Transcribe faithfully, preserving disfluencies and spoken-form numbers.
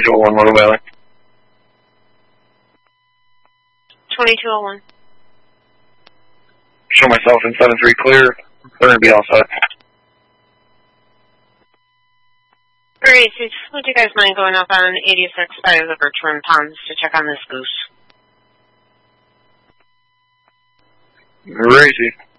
twenty-two oh one, Motor Valley. twenty-two oh one. Show myself in seven three clear. They're going to be all set. Alright, so would you guys mind going up on eighty-six by the Birchland Ponds to check on this goose? Racy.